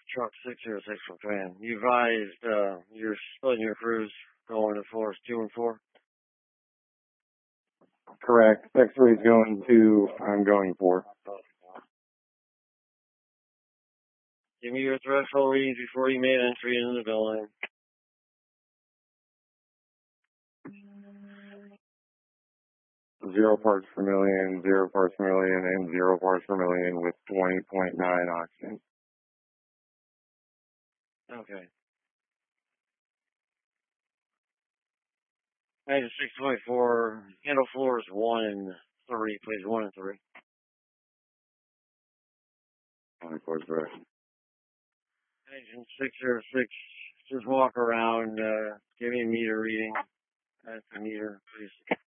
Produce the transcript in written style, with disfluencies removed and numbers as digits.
Truck 606 from Fan. You advised you're splitting your crews going to floors 2 and 4? Correct. X-ray is going to, I'm going for. Give me your threshold readings before you made entry into the building. Zero parts per million, 0 parts per million, and 0 parts per million with 20.9 oxygen. Okay. Engine 624, handle floors 1 and 3, please. 1 and 3. Of course, right. Engine 606, just walk around, give me a meter reading. That's the meter, please.